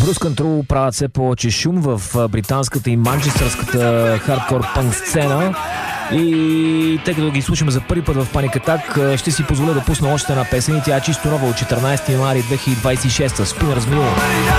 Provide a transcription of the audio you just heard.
Bruce Control правят все повече шум в британската и манчестърската хардкор пънк сцена. И тъй като ги слушаме за първи път в Panic Attack, ще си позволя да пусна още една песен и тя е чисто нова от 14 януари 2026. Spinners Wheel.